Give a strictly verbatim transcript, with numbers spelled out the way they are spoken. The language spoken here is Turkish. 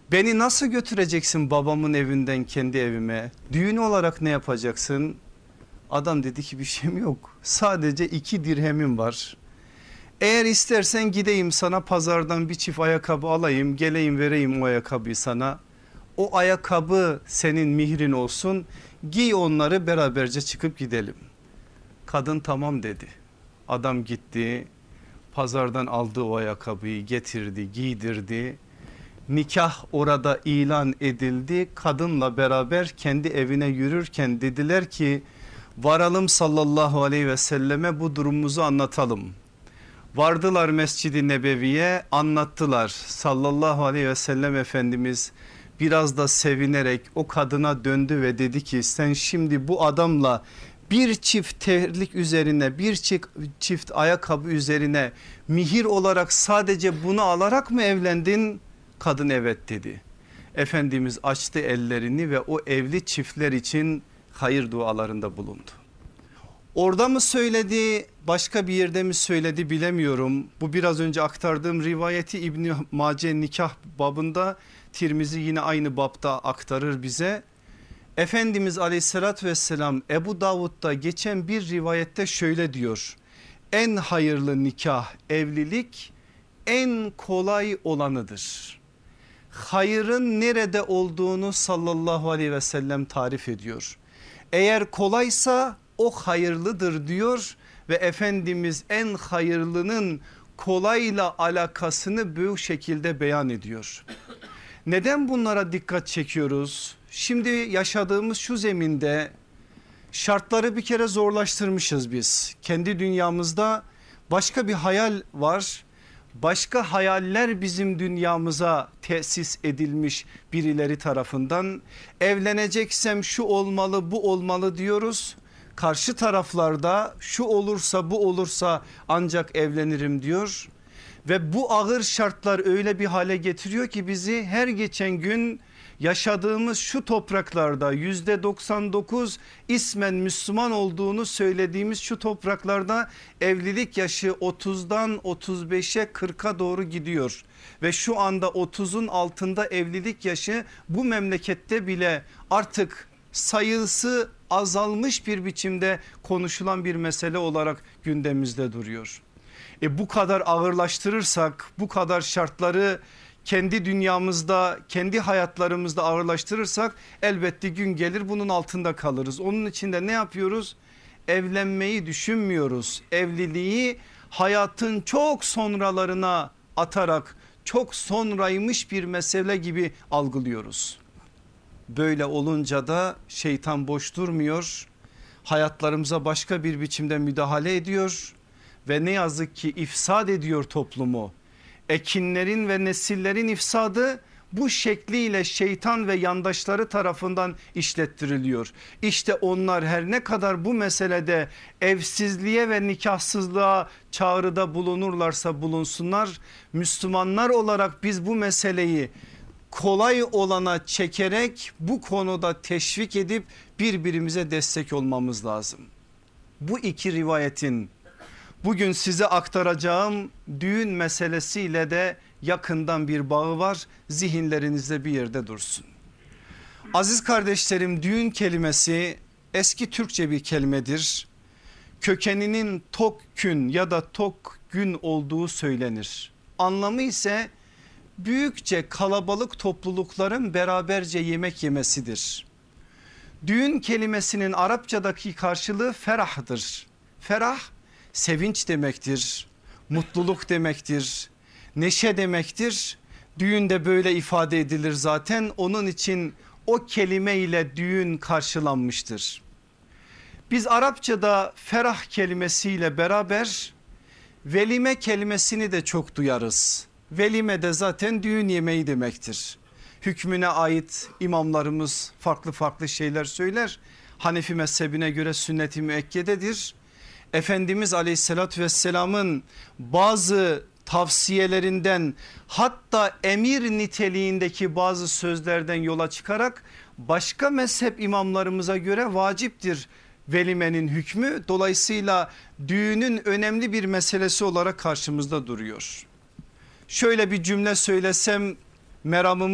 Beni nasıl götüreceksin babamın evinden kendi evime? Düğün olarak ne yapacaksın? Adam dedi ki bir şeyim yok. Sadece iki dirhemim var. Eğer istersen gideyim sana pazardan bir çift ayakkabı alayım, geleyim vereyim o ayakkabıyı sana. O ayakkabı senin mihrin olsun. Giy onları, beraberce çıkıp gidelim. Kadın tamam dedi. Adam gitti. Pazardan aldığı o ayakkabıyı getirdi, giydirdi. Nikah orada ilan edildi. Kadınla beraber kendi evine yürürken dediler ki varalım sallallahu aleyhi ve selleme, bu durumumuzu anlatalım. Vardılar Mescid-i Nebevi'ye, anlattılar. Sallallahu aleyhi ve sellem Efendimiz biraz da sevinerek o kadına döndü ve dedi ki sen şimdi bu adamla bir çift terlik üzerine, bir çift, çift ayakkabı üzerine mihir olarak sadece bunu alarak mı evlendin? Kadın evet dedi. Efendimiz açtı ellerini ve o evli çiftler için hayır dualarında bulundu. Orada mı söyledi, başka bir yerde mi söyledi bilemiyorum. Bu biraz önce aktardığım rivayeti İbn-i Mace nikah babında, Tirmizi yine aynı babda aktarır bize. Efendimiz aleyhissalatü vesselam Ebu Davud'da geçen bir rivayette şöyle diyor. En hayırlı nikah, evlilik en kolay olanıdır. Hayırın nerede olduğunu sallallahu aleyhi ve sellem tarif ediyor. Eğer kolaysa o hayırlıdır diyor ve Efendimiz en hayırlının kolayla alakasını bu şekilde beyan ediyor. Neden bunlara dikkat çekiyoruz? Şimdi yaşadığımız şu zeminde şartları bir kere zorlaştırmışız biz. Kendi dünyamızda başka bir hayal var. Başka hayaller bizim dünyamıza tesis edilmiş birileri tarafından. Evleneceksem şu olmalı, bu olmalı diyoruz. Karşı taraflarda şu olursa bu olursa ancak evlenirim diyor. Ve bu ağır şartlar öyle bir hale getiriyor ki bizi her geçen gün yaşadığımız şu topraklarda yüzde doksan dokuz ismen Müslüman olduğunu söylediğimiz şu topraklarda evlilik yaşı otuzdan otuz beşe kırka doğru gidiyor. Ve şu anda otuzun altında evlilik yaşı bu memlekette bile artık sayısı azalmış bir biçimde konuşulan bir mesele olarak gündemimizde duruyor. E bu kadar ağırlaştırırsak, bu kadar şartları kendi dünyamızda, kendi hayatlarımızda ağırlaştırırsak elbette gün gelir bunun altında kalırız. Onun için de ne yapıyoruz? Evlenmeyi düşünmüyoruz. Evliliği hayatın çok sonralarına atarak çok sonraymış bir mesele gibi algılıyoruz. Böyle olunca da şeytan boş durmuyor. Hayatlarımıza başka bir biçimde müdahale ediyor ve ne yazık ki ifsad ediyor toplumu. Ekinlerin ve nesillerin ifsadı bu şekliyle şeytan ve yandaşları tarafından işlettiriliyor. İşte onlar her ne kadar bu meselede evsizliğe ve nikahsızlığa çağrıda bulunurlarsa bulunsunlar, Müslümanlar olarak biz bu meseleyi kolay olana çekerek bu konuda teşvik edip birbirimize destek olmamız lazım. Bu iki rivayetin bugün size aktaracağım düğün meselesiyle de yakından bir bağı var. Zihinlerinizde bir yerde dursun. Aziz kardeşlerim, düğün kelimesi eski Türkçe bir kelimedir. Kökeninin tokün ya da tokgün olduğu söylenir. Anlamı ise büyükçe kalabalık toplulukların beraberce yemek yemesidir. Düğün kelimesinin Arapçadaki karşılığı ferahdır. Ferah sevinç demektir, mutluluk demektir, neşe demektir. Düğün de böyle ifade edilir zaten. Onun için o kelime ile düğün karşılanmıştır. Biz Arapçada ferah kelimesiyle beraber velime kelimesini de çok duyarız. Velime de zaten düğün yemeği demektir. Hükmüne ait imamlarımız farklı farklı şeyler söyler. Hanefi mezhebine göre sünnet-i müekkededir. Efendimiz aleyhissalatü vesselamın bazı tavsiyelerinden, hatta emir niteliğindeki bazı sözlerden yola çıkarak başka mezhep imamlarımıza göre vaciptir velimenin hükmü. Dolayısıyla düğünün önemli bir meselesi olarak karşımızda duruyor. Şöyle bir cümle söylesem meramımı